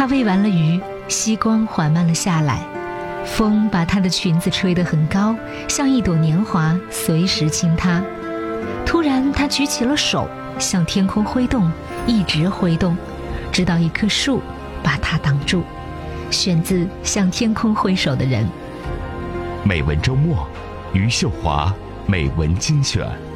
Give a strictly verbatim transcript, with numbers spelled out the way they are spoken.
她喂完了鱼，夕光缓慢了下来，风把她的裙子吹得很高，像一朵年华，随时亲她。突然她举起了手，向天空挥动，一直挥动，直到一棵树把她挡住。选自《向天空挥手的人》。 美文周末，余秀华美文精选。